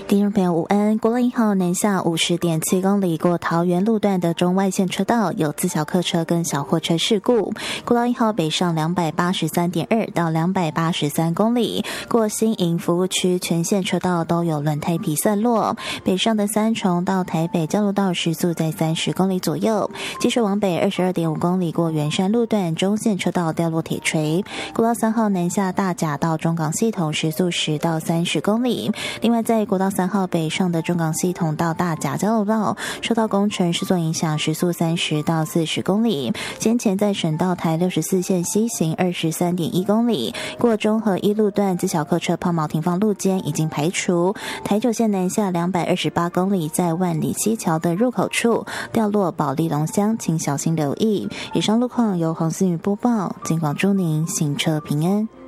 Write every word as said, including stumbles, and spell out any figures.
听众朋友午安，国道一号南下五十点七公里过桃园路段的中外线车道有自小客车跟小货车事故。国道一号北上两百八十三点二到两百八十三公里，过新营服务区全线车道都有轮胎皮散落。北上的三重到台北交流道时速在三十公里左右，继续往北二十二点五公里过圆山路段中线车道掉落铁锤。国道三号南下大甲到中港系统时速十到三十公里。另外在国道三号北上的中港系统到大甲交流道受到工程施作影响，时速三十到四十公里。先前在省道台六十四线西行二十三点一公里，过中和一路段自小客车抛锚停放路肩已经排除。台九线南下两百二十八公里，在万里溪桥的入口处掉落保利龙箱，请小心留意。以上路况由洪思雨播报，尽管祝您行车平安。